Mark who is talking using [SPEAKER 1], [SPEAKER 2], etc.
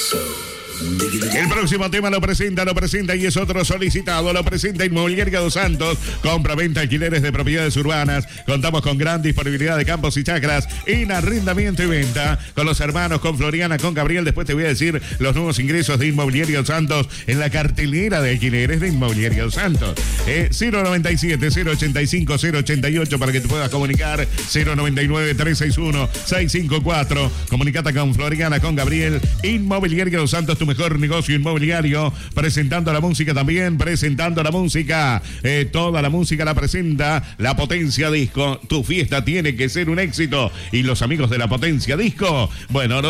[SPEAKER 1] El próximo tema lo presenta y es otro solicitado. Lo presenta Inmobiliaria Dos Santos. Compra, venta, alquileres de propiedades urbanas. Contamos con gran disponibilidad de campos y chacras en arrendamiento y venta. Con los hermanos, con Floriana, con Gabriel. Después te voy a decir los nuevos ingresos de Inmobiliaria Dos Santos en la cartelera de alquileres de Inmobiliaria Dos Santos. 097-085-088 para que te puedas comunicar. 099-361-654. Comunicate con Floriana, con Gabriel. Inmobiliaria Dos Santos, tu mejor negocio inmobiliario, presentando la música también, presentando la música, toda la música la presenta La Potencia Disco. Tu fiesta tiene que ser un éxito y los amigos de La Potencia Disco, bueno,